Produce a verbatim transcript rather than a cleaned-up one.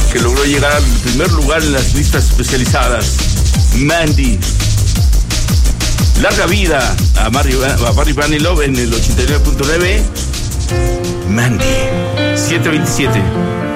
que logró llegar al primer lugar en las listas especializadas. Mandy. Larga vida a Barry, a Barry Manilow en el ochenta y nueve punto nueve. Mandy. siete veintisiete.